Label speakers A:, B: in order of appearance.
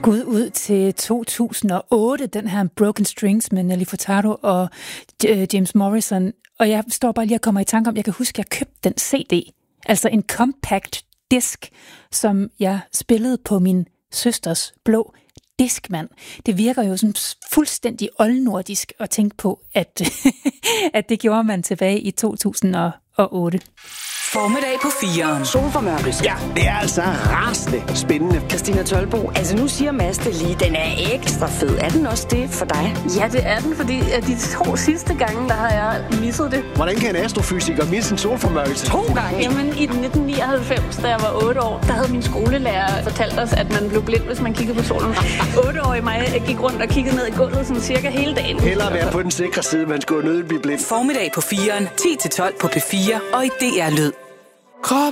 A: Skud ud til 2008, den her Broken Strings med Nelly Furtado og James Morrison. Og jeg står bare lige og kommer i tanke om, jeg kan huske, at jeg købte den CD. Altså en compact disk, som jeg spillede på min søsters blå diskmand. Det virker jo sådan fuldstændig oldnordisk at tænke på, at, at det gjorde man tilbage i 2008.
B: Formiddag på 4'eren.
C: Solformørkelse.
D: Ja, det er altså rasende spændende.
C: Christina Tølbo, altså nu siger Mads det lige, den er ekstra fed. Er den også det for dig?
E: Ja, det er den, fordi de 2 sidste gange, der har jeg misset det.
D: Hvordan kan en astrofysiker misse en solformørkelse?
C: 2 gange?
E: Jamen, i 1999, da jeg var 8 år, der havde min skolelærer fortalt os, at man blev blind, hvis man kiggede på solen. 8-årige mig gik rundt og kiggede ned i gulvet sådan cirka hele dagen.
D: Hellere være på den sikre side, man skulle nødt blive blind.
B: Formiddag på 4'eren, 10-12 på P4 og i DR Lyd.
F: Krop